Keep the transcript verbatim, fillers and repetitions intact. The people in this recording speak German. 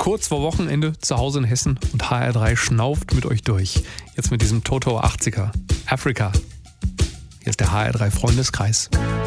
kurz vor Wochenende zu Hause in Hessen und H R drei schnauft mit euch durch. Jetzt mit diesem Toto achtziger. Africa. Hier ist der H R drei Freundeskreis.